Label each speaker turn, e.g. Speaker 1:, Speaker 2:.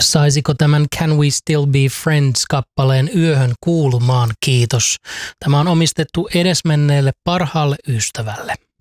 Speaker 1: saisiko tämän Can We Still Be Friends-kappaleen yöhön kuulumaan, kiitos. Tämä on omistettu edesmenneelle parhaalle ystävälle.